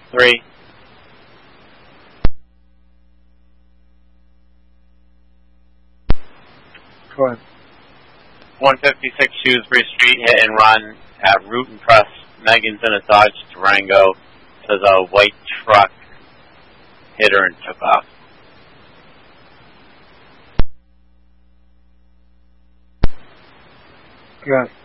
3. Go ahead. 156 Shrewsbury Street, hit and run at Root and Press. Megan's in a Dodge Durango to the white truck, hit her and took off. Go ahead.